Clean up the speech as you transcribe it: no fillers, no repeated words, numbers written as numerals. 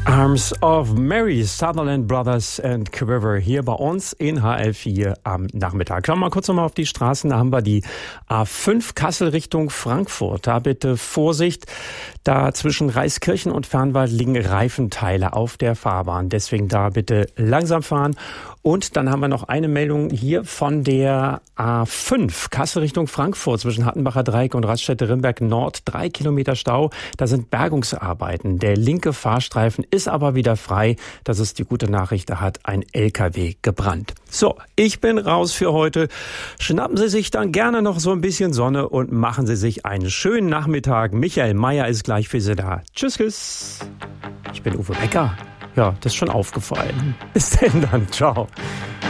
Arms of Mary, Sutherland Brothers and Quiver hier bei uns in HL4 am Nachmittag. Schauen wir mal kurz nochmal auf die Straßen. Da haben wir die A5 Kassel Richtung Frankfurt. Da bitte Vorsicht. Da zwischen Reiskirchen und Fernwald liegen Reifenteile auf der Fahrbahn. Deswegen da bitte langsam fahren. Und dann haben wir noch eine Meldung hier von der A5 Kassel Richtung Frankfurt zwischen Hattenbacher Dreieck und Raststätte-Rimberg Nord. 3 Kilometer Stau. Da sind Bergungsarbeiten. Der linke Fahrstreifen ist aber wieder frei. Das ist die gute Nachricht. Da hat ein LKW gebrannt. So, ich bin raus für heute. Schnappen Sie sich dann gerne noch so ein bisschen Sonne und machen Sie sich einen schönen Nachmittag. Michael Mayer ist gleich für Sie da. Tschüss, tschüss. Ich bin Uwe Becker. Ja, das ist schon aufgefallen. Bis denn dann. Ciao.